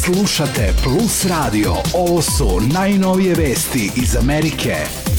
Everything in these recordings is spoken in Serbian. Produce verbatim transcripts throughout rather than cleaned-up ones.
Slušate Plus Radio. Ovo su najnovije vesti iz Amerike.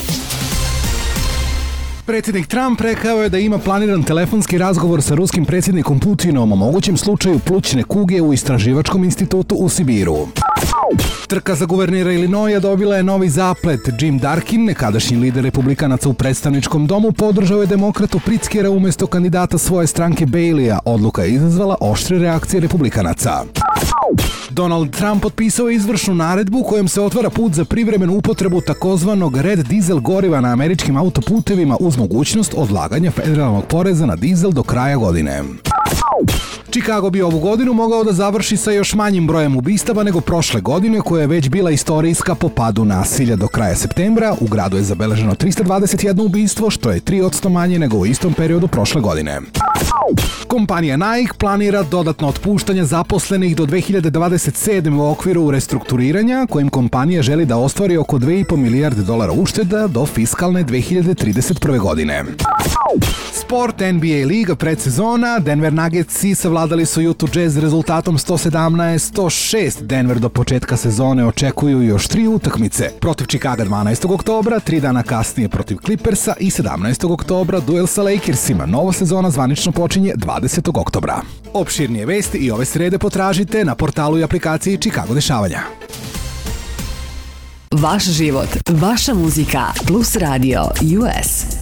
Predsjednik Trump rekao je da ima planiran telefonski razgovor sa ruskim predsjednikom Putinom o mogućem slučaju plućne kuge u istraživačkom institutu u Sibiru. Trka za guvernira Illinoisa dobila je novi zaplet. Jim Durkin, nekadašnji lider republikanaca u predstavničkom domu, podržao je demokratu Pritzkera umjesto kandidata svoje stranke Baileya. Odluka je izazvala oštre reakcije republikanaca. Donald Trump potpisao je izvršnu naredbu kojom se otvara put za privremenu upotrebu takozvanog red dizel goriva na američkim autoputevima uz mogućnost odlaganja federalnog poreza na dizel do kraja godine. Chicago bi ovu godinu mogao da završi sa još manjim brojem ubistava nego prošle godine, koja je već bila istorijska po padu nasilja. Do kraja septembra u gradu je zabeleženo trista dvadeset jedno ubistvo, što je tri posto manje nego u istom periodu prošle godine. Kompanija Nike planira dodatno otpuštanje zaposlenih do dve hiljade dvadeset sedme u okviru restrukturiranja, kojim kompanija želi da ostvari oko dve i po milijarde dolara ušteda do fiskalne dve hiljade trideset prve godine. Sport, N B A liga predsezona, Denver Nuggetsi savladali su Utah Jazz rezultatom sto sedamnaest sto šest. Denver do početka sezone očekuju još tri utakmice. Protiv Chicaga dvanaestog oktobra, tri dana kasnije protiv Clippersa i sedamnaestog oktobra duel sa Lakersima. Nova sezona zvanično počinje dvadesetog oktobra. Opširnije vesti i ove srede potražite na portalu i aplikaciji Chicago dešavanja. Vaš život, vaša muzika, Plus Radio U S.